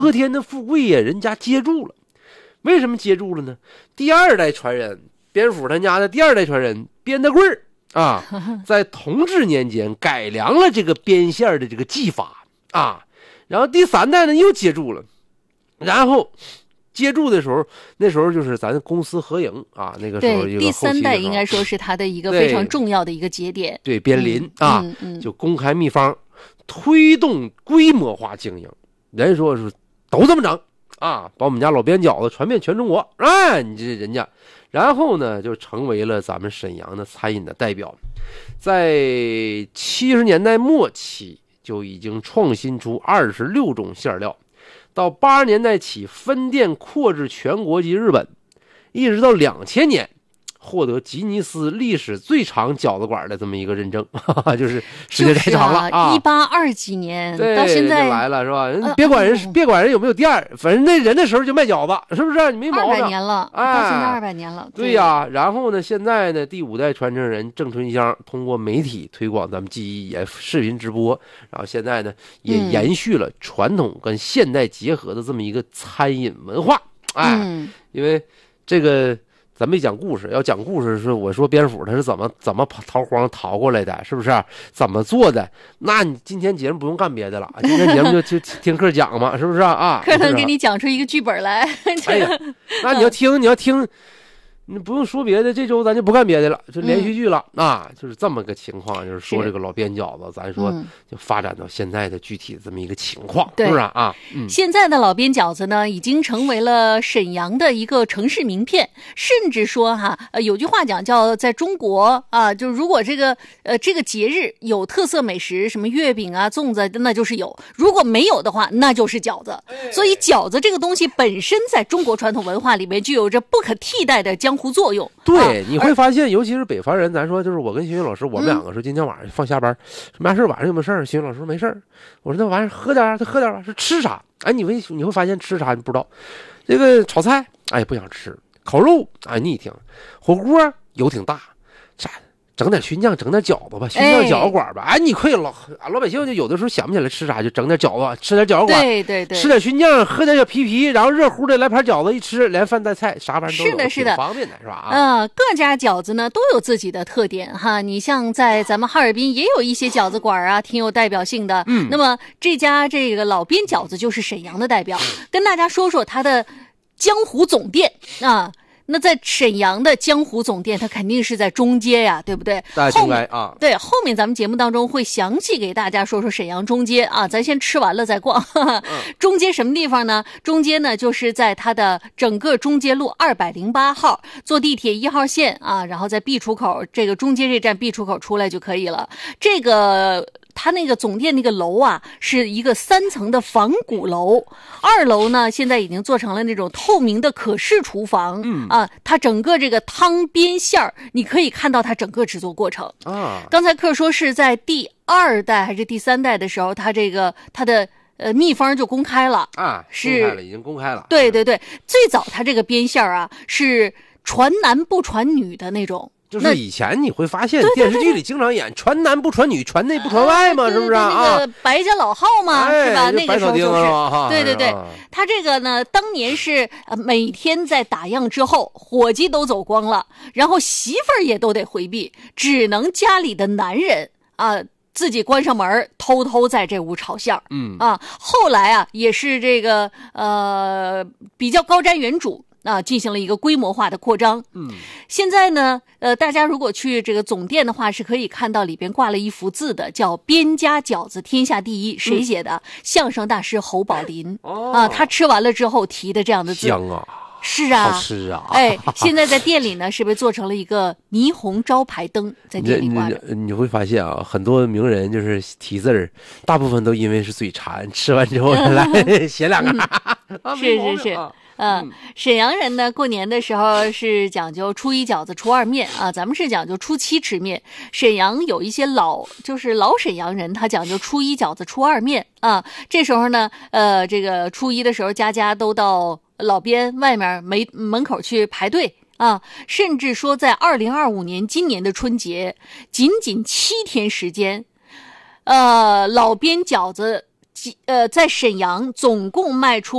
乐天的富贵呀，人家接住了。为什么接住了呢？第二代传人边府他家的第二代传人边大贵啊，在同治年间改良了这个编线的这个技法啊，然后第三代呢又接住了，然后接住的时候，那时候就是咱公私合营啊，那个时候对，第三代应该说是他的一个非常重要的一个节点。 对，边林啊，就公开秘方，推动规模化经营。人说是都这么整啊，把我们家老边饺子传遍全中国，哎，你这人家，然后呢就成为了咱们沈阳的餐饮的代表。在70年代末期就已经创新出26种馅料，到80年代起分店扩至全国及日本，一直到2000年获得吉尼斯历史最长饺子馆的这么一个认证，就是时间太长了啊 ！1820几年对到现在来了是吧？别管人有没有店儿，反正那人的时候就卖饺子，是不是？你没毛病。 200年了， 哎， 到现在200年了。 对呀，然后呢，现在呢，第5代传承人郑春香通过媒体推广咱们技艺，也视频直播，然后现在呢也延续了传统跟现代结合的这么一个餐饮文化。哎，因为这个。咱没讲故事，要讲故事是我说边府他是怎么逃荒逃过来的，是不是？怎么做的？那你今天节目不用干别的了，今天节目就听课讲嘛，是不是啊？ 课能给你讲出一个剧本来。 哎呀，那你要听。你不用说别的，这周咱就不干别的了，就连续剧了啊，就是这么个情况。就是说这个老边饺子，咱说就发展到现在的具体的这么一个情况，是不是啊？ 现在的老边饺子呢，已经成为了沈阳的一个城市名片，甚至说有句话讲叫在中国啊，就如果这个节日有特色美食，什么月饼啊、粽子，那就是有；如果没有的话，那就是饺子。所以饺子这个东西本身在中国传统文化里面具有着不可替代的江湖作用。 对，你会发现，尤其是北方人，咱说就是我跟徐云老师，我们两个说今天晚上放下班，没事晚上有没有事儿？徐云老师说没事儿。我说那晚上喝点吧，是吃啥？哎，你会发现吃啥你不知道。这个炒菜，哎不想吃；烤肉，哎你一听；火锅油挺大，啥？整点熏酱，整点饺子吧，熏酱饺子馆吧。哎，你快老百姓就有的时候想不起来吃啥，就整点饺子，吃点饺子馆， 对， 吃点熏酱，喝点小皮，然后热乎的来盘饺子一吃，连饭带菜，啥玩意都有， 是的， 方便的是吧？ 各家饺子呢都有自己的特点哈。你像在咱们哈尔滨也有一些饺子馆啊，挺有代表性的。那么这家这个老边饺子就是沈阳的代表，跟大家说说它的江湖总店啊。那在沈阳的江湖总店，它肯定是在中街呀，对不对？ 大家应该啊， 对，后面咱们节目当中会详细给大家说说沈阳中街啊，咱先吃完了再逛。中街什么地方呢？中街呢，就是在它的整个中街路208号，坐地铁1号线啊，然后在 B 出口，这个中街这站 B 出口出来就可以了。这个。它那个总店那个楼啊，是一个3层的仿古楼，2楼呢现在已经做成了那种透明的可视厨房。它整个这个汤边馅儿，你可以看到它整个制作过程啊。刚才客说是在第2代还是第3代的时候，它的秘方就公开了啊，已经公开了。 对，最早它这个边馅儿啊是传男不传女的那种。 就是以前你会发现电视剧里经常演传男不传女，传内不传外嘛，是不是啊？ 那个白家老号嘛，是吧？那个时候就是，对，他这个呢，当年是每天在打烊之后，伙计都走光了，然后媳妇儿也都得回避，只能家里的男人啊。自己关上门，偷偷在这屋炒馅儿。后来啊，也是这个比较高瞻远瞩。进行了一个规模化的扩张。现在呢，大家如果去这个总店的话，是可以看到里边挂了一幅字的，叫“边家饺子天下第一”，谁写的？相声大师侯宝林。他吃完了之后提的这样的字。 香啊！ 是啊， 好吃啊！ 哎，现在在店里呢，是不是做成了一个霓虹招牌灯在店里挂着？ 你会发现啊，很多名人就是提字儿，大部分都因为是嘴馋，吃完之后来写两个。 是。沈阳人呢，过年的时候是讲究初一饺子，初二面啊，咱们是讲究初七吃面。沈阳有一些老沈阳人，他讲究初一饺子，初二面啊。这时候呢，这个初一的时候，家家都到老边外面门口去排队啊，甚至说在2025年今年的春节，仅7天时间，老边饺子在沈阳总共卖出